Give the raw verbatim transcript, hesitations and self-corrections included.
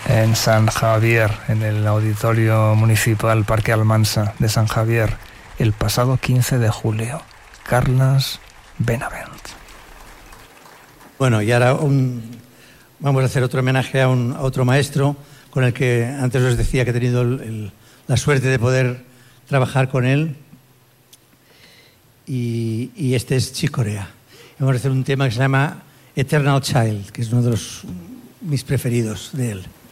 en San Javier, en el Auditorio Municipal Parque Almansa de San Javier, el pasado quince de julio. Carles Benavent. Bueno, y ahora un, vamos a hacer otro homenaje a, un, a otro maestro con el que antes os decía que he tenido el, el, la suerte de poder trabajar con él. Y, y este es Chick Corea. Vamos a hacer un tema que se llama Eternal Child, que es uno de los, mis preferidos de él.